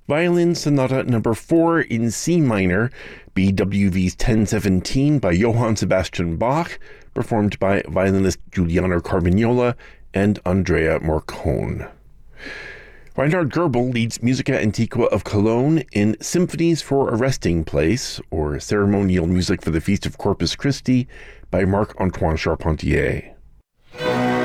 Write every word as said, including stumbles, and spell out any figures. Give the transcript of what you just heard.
Violin Sonata Number four in C minor, B W V ten seventeen by Johann Sebastian Bach, performed by violinist Giuliano Carmignola and Andrea Morcone. Reinhard Goebel leads Musica Antiqua of Cologne in Symphonies for a Resting Place, or Ceremonial Music for the Feast of Corpus Christi, by Marc-Antoine Charpentier.